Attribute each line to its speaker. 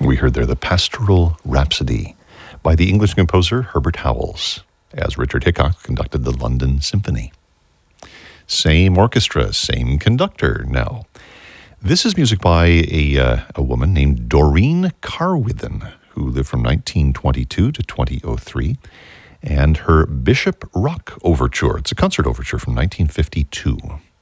Speaker 1: We heard there the Pastoral Rhapsody by the English composer Herbert Howells, as Richard Hickok conducted the London Symphony. Same orchestra, same conductor now. This is music by a woman named Doreen Carwithen, who lived from 1922 to 2003, and her Bishop Rock Overture. It's a concert overture from 1952.